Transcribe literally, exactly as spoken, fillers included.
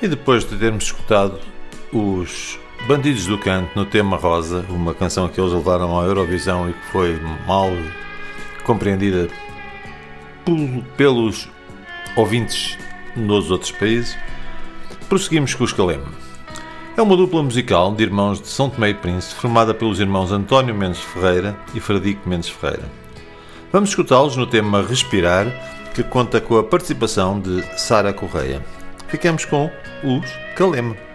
E depois de termos escutado os Bandidos do Canto no tema Rosa, uma canção que eles levaram à Eurovisão e que foi mal compreendida pelos ouvintes nos outros países, prosseguimos com o Escalema. É uma dupla musical de irmãos de São Tomé e Príncipe, formada pelos irmãos António Mendes Ferreira e Fradique Mendes Ferreira. Vamos escutá-los no tema Respirar, que conta com a participação de Sara Correia. Ficamos com os Calema.